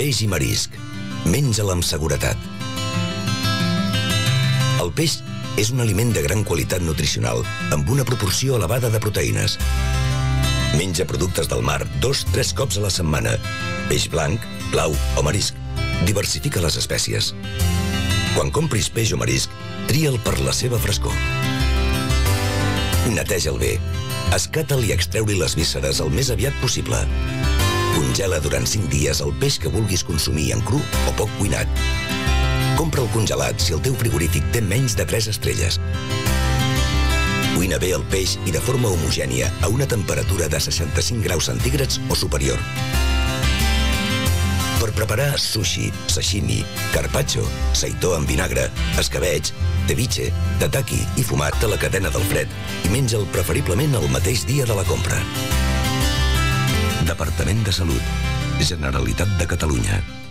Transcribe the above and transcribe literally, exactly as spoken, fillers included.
Peix i marisc. Menja-la amb seguretat. El peix és un aliment de gran qualitat nutricional, amb una proporció elevada de proteïnes. Menja productes del mar dos, tres cops a la setmana. Peix blanc, blau o marisc. Diversifica les espècies. Quan compris peix o marisc, tria'l per la seva frescor. Neteja'l bé. Escata'l i extreu-li les vísceres el més aviat possible. Congela durant cinc dies el peix que vulguis consumir en cru o poc cuinat. Compra'l congelat si el teu frigorífic té menys de tres estrelles. Cuina bé el peix i de forma homogènia a una temperatura de seixanta-cinc graus centígrads o superior. Per preparar sushi, sashimi, carpaccio, seitó amb vinagre, escabeig, ceviche, tataki i fumat de la cadena del fred i menja'l preferiblement el mateix dia de la compra. Departament de Salut, Generalitat de Catalunya.